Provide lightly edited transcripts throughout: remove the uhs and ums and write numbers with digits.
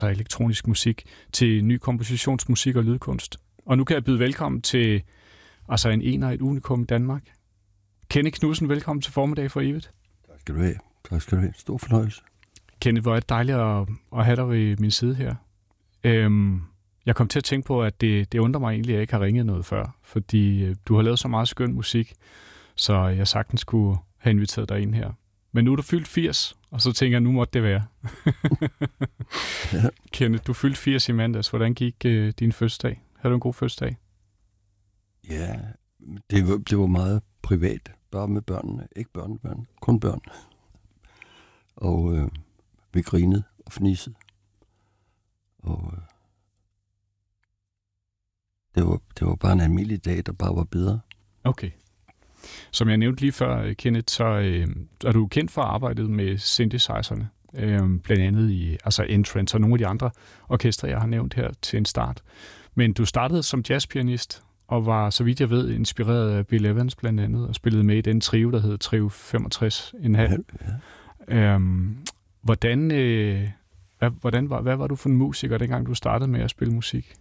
og elektronisk musik til ny kompositionsmusik og lydkunst. Og nu kan jeg byde velkommen til en ener og et unikum i Danmark. Kenneth Knudsen, velkommen til Formiddag for Evigt. Tak skal du have. Tak skal du have. Stor fornøjelse. Kenneth, hvor er det dejligt at have dig ved min side her. Jeg kom til at tænke på, at det undrer mig egentlig, at jeg ikke har ringet noget før, fordi du har lavet så meget skøn musik, så jeg sagtens kunne have inviteret dig ind her. Men nu er du fyldt 80, og så tænker jeg, nu måtte det være. Ja. Kenneth, du fyldte 80 i mandags. Hvordan gik din fødselsdag? Havde du en god fødselsdag? Ja, det var meget privat. Bare med børnene. Ikke børnebørn, kun børn. Og vi grinede og fnisede. Og det var bare en almindelig dag, der bare var bedre. Okay. Som jeg nævnte lige før, Kenneth, så er du kendt for arbejdet med synthesizerne. Blandt andet i Entrance og nogle af de andre orkestre, jeg har nævnt her til en start. Men du startede som jazzpianist og var, så vidt jeg ved, inspireret af Bill Evans blandt andet, og spillede med i den trio, der hed Trio 65,5. Ja. Hvad var du for en musiker, dengang du startede med at spille musik?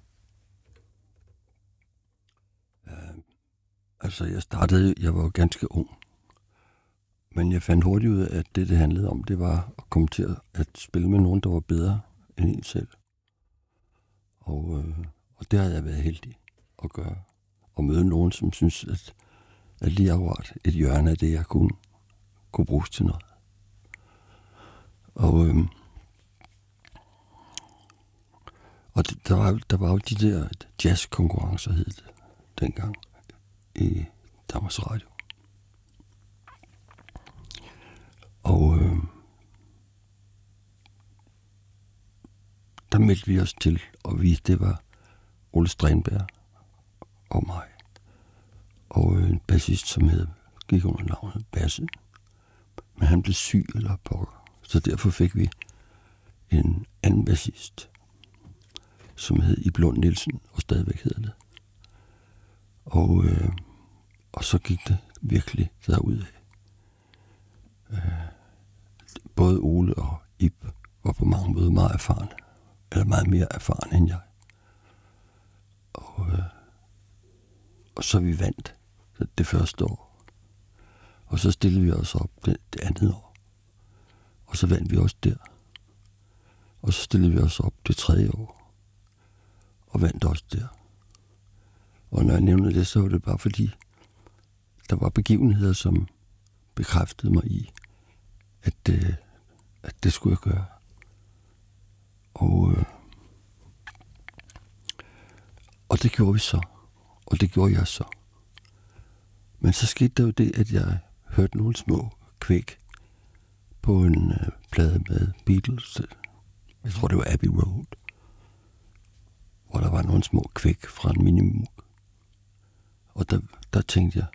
Jeg var ganske ung. Men jeg fandt hurtigt ud af, at det handlede om, det var at komme til at spille med nogen, der var bedre end en selv. Og det har jeg været heldig at gøre. Og møde nogen, som synes, at lige akkurat et hjørne af det, jeg kunne bruges til noget. Der var jo de der jazzkonkurrencer, hed det dengang, i Danmarks Radio. Og der meldte vi os til, og det var Ole Strenberg og mig. Og en bassist, som gik under navnet Basse. Men han blev syg eller pokker. Så derfor fik vi en anden bassist, som hed Ib Lund Nielsen, og stadigvæk hedder det. Og så gik det virkelig derudad. Både Ole og Ib var på mange måder meget erfarne. Eller meget mere erfarne end jeg. Og så vi vandt det første år. Og så stillede vi os op det andet år. Og så vandt vi også der. Og så stillede vi os op det tredje år. Og vandt også der. Og når jeg nævnte det, så var det bare fordi, der var begivenheder, som bekræftede mig i, at det skulle jeg gøre. Og det gjorde vi så. Og det gjorde jeg så. Men så skete der jo det, at jeg hørte nogle små kvæk på en plade med Beatles. Jeg tror, det var Abbey Road. Hvor der var nogle små kvæk fra en Minimoog. Og der tænkte jeg,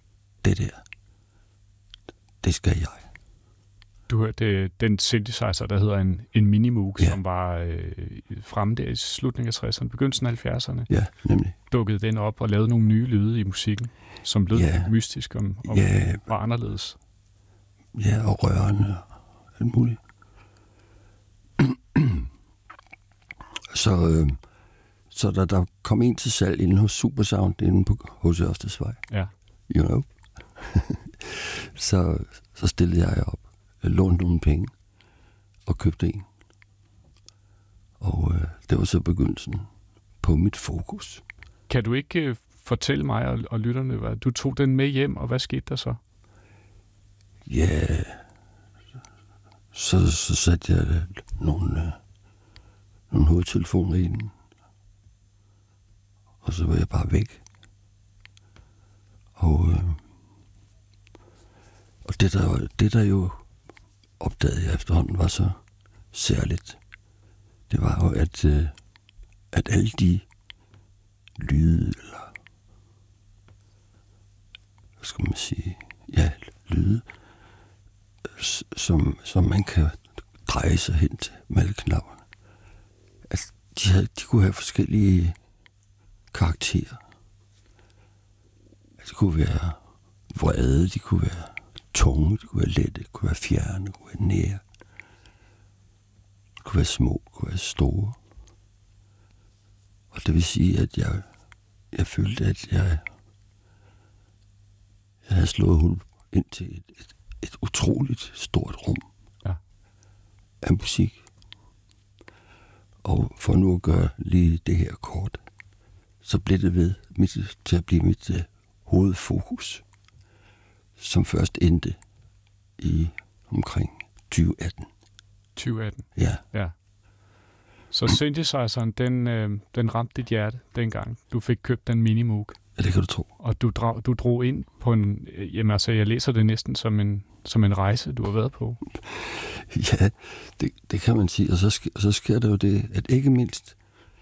det skal jeg. Du hørte den synthesizer, der hedder en Minimoog, ja, som var fremme der i slutningen af 60'erne, begyndelsen af 70'erne. Ja, nemlig. Dukkede den op og lavede nogle nye lyde i musikken, som lød mystisk og var anderledes. Ja, og rørende og alt muligt. Så der kom en til salg inde hos Supersound, inde på H.C. Ørstedsvej. Ja. You know. så stillede jeg op. Jeg lånte nogle penge og købte en. Og det var så begyndelsen på mit fokus. Kan du ikke fortælle mig og lytterne, hvad du tog den med hjem, og hvad skete der så? Ja, så satte jeg nogle hovedtelefoner i den. Og så var jeg bare væk. Og det der jo opdagede jeg efterhånden var så særligt. Det var jo, at alle de lyde, eller hvad skal man sige, lyde, som man kan dreje sig hen til med alle knapperne. Altså, de kunne have forskellige karakterer. Altså, det kunne være vrede, de kunne være tunge, det kunne være lette, det kunne være fjerne, det kunne være nære. Det kunne være små, det kunne være store. Og det vil sige, at jeg følte, at jeg havde slået hul ind til et utroligt stort rum af musik. Og for nu at gøre lige det her kort, så blev det ved til at blive mit hovedfokus, som først endte i omkring 2018. 2018? Ja. Så synthesizeren, den ramte dit hjerte dengang. Du fik købt den Minimoog. Ja, det kan du tro. Og du drog ind på en... Jamen altså, jeg læser det næsten som en rejse, du har været på. Ja, det kan man sige. Og så sker der jo det, at ikke mindst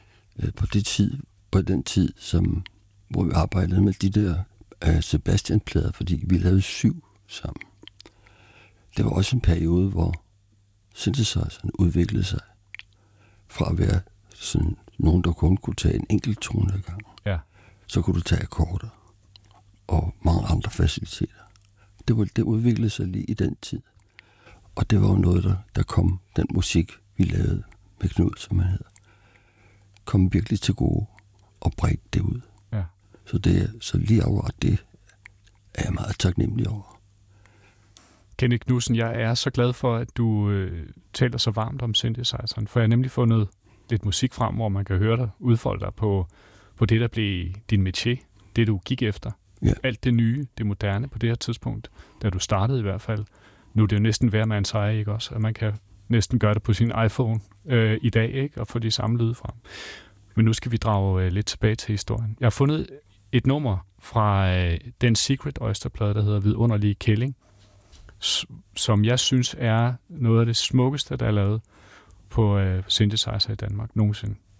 på den tid, hvor vi arbejdede med de der Sebastian-plader, fordi vi lavede 7 sammen. Det var også en periode, hvor synthesizeren udviklede sig fra at være sådan nogen, der kun kunne tage en enkelt tone ad gangen. Ja. Så kunne du tage akkorder og mange andre faciliteter. Det udviklede sig lige i den tid. Og det var jo noget, der kom, den musik, vi lavede med Knud, som han hedder, kom virkelig til gode og bredte det ud. Ja. Så lige akkurat det er jeg meget taknemmelig over. Kenneth Knudsen, jeg er så glad for, at du taler så varmt om synthesizeren, for jeg har nemlig fundet lidt musik frem, hvor man kan høre dig udfolde dig på det, der blev din métier, det du gik efter. Ja. Alt det nye, det moderne på det her tidspunkt, da du startede i hvert fald. Nu er det jo næsten hver mands eje, ikke også? At man kan næsten gøre det på sin iPhone i dag, ikke? Og få de samme lyde frem. Men nu skal vi drage lidt tilbage til historien. Jeg har fundet et nummer fra den Secret Oyster-plade, der hedder Vidunderlige Kælling, som jeg synes er noget af det smukkeste, der er lavet på synthesizer i Danmark nogensinde.